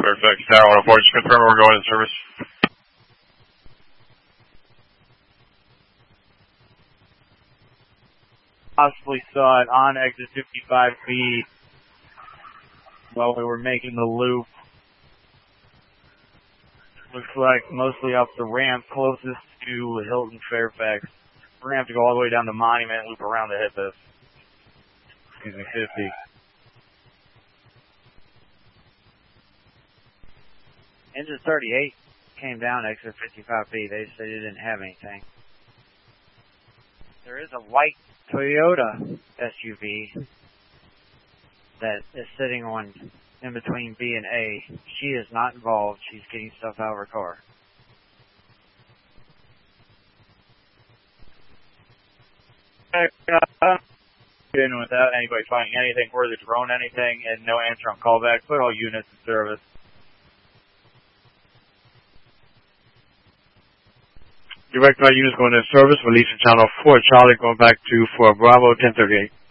Fairfax Tower 104, just confirm we're going in service. Possibly saw it on exit 55B while we were making the loop. Looks like mostly up the ramp closest to Hilton Fairfax. We're going to have to go all the way down to Monument and loop around to hit this. Excuse me, 50. Engine 38 came down exit 55B. They said it didn't have anything. There is a white Toyota SUV that is sitting on in between B and A. She is not involved. She's getting stuff out of her car. In without anybody finding anything where the drone anything and no answer on callback. Put all units in service. Direct my units going in service, releasing channel 4 Charlie, going back to 4 Bravo 1038.